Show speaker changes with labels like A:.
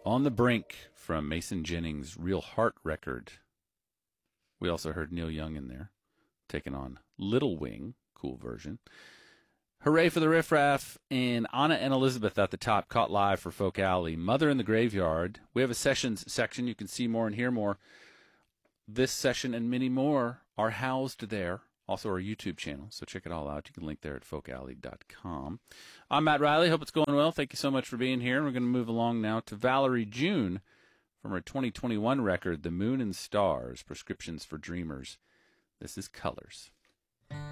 A: On the Brink from Mason Jennings' Real Heart record. We also heard Neil Young in there, taking on Little Wing, cool version. Hooray for the Riff Raff, and Anna and Elizabeth at the top, caught live for Folk Alley. Mother in the Graveyard. We have a sessions section. You can see more and hear more. This session and many more are housed there. Also our YouTube channel, so check it all out. You can link there at folkalley.com. I'm Matt Riley. Hope it's going well. Thank you so much for being here. We're going to move along now to Valerie June from her 2021 record, The Moon and Stars, Prescriptions for Dreamers. This is Colors.